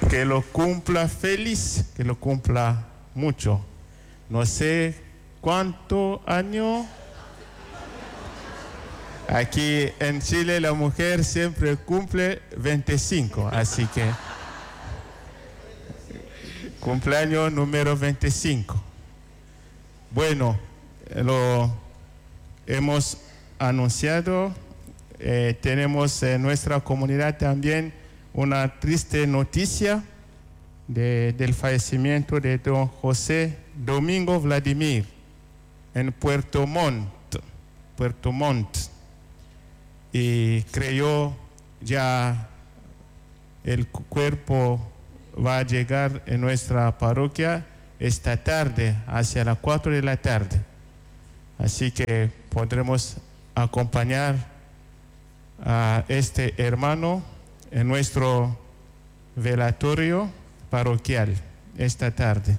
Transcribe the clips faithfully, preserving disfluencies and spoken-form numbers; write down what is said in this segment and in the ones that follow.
que lo cumpla feliz, que lo cumpla mucho. No sé cuánto año. Aquí en Chile la mujer siempre cumple veinticinco, así que cumpleaños número veinticinco. Bueno, lo hemos anunciado, eh, tenemos en nuestra comunidad también una triste noticia de, del fallecimiento de don José Domingo Vladimir en Puerto Montt, Puerto Montt. Y creyó ya el cuerpo va a llegar en nuestra parroquia esta tarde, hacia las cuatro de la tarde. Así que podremos acompañar a este hermano en nuestro velatorio parroquial esta tarde.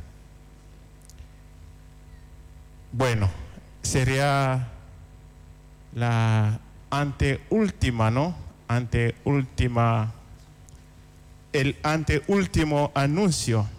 Bueno, sería la anteúltima, ¿no? Anteúltima, el anteúltimo anuncio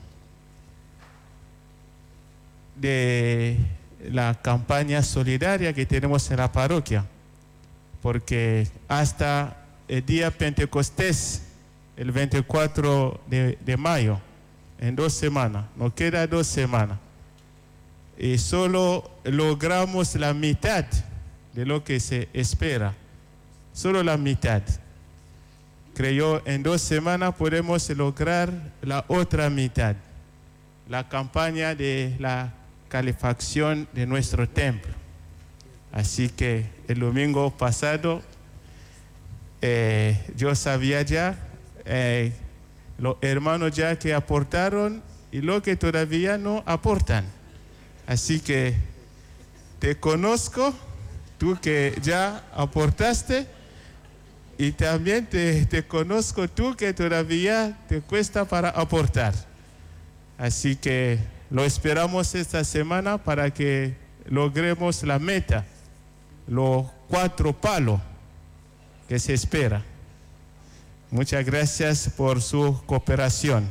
de la campaña solidaria que tenemos en la parroquia, porque hasta el día Pentecostés, el veinticuatro de, de mayo, en dos semanas, nos queda dos semanas, y solo logramos la mitad de lo que se espera, solo la mitad. Creo en dos semanas podemos lograr la otra mitad, la campaña de la calefacción de nuestro templo. Así que el domingo pasado eh, yo sabía ya eh, los hermanos ya que aportaron y los que todavía no aportan. Así que te conozco, tú que ya aportaste, y también te, te conozco tú que todavía te cuesta para aportar. Así que lo esperamos esta semana para que logremos la meta, los cuatro palos que se espera. Muchas gracias por su cooperación.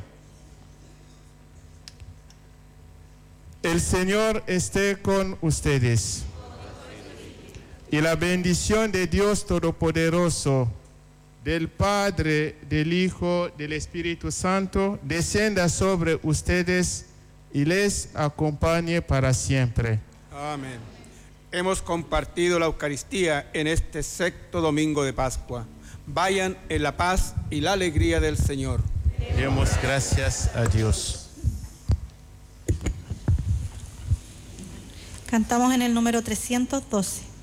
El Señor esté con ustedes. Y la bendición de Dios Todopoderoso, del Padre, del Hijo, del Espíritu Santo, descienda sobre ustedes y les acompañe para siempre. Amén. Hemos compartido la Eucaristía en este sexto domingo de Pascua. Vayan en la paz y la alegría del Señor. Demos gracias a Dios. Cantamos en el número trescientos doce.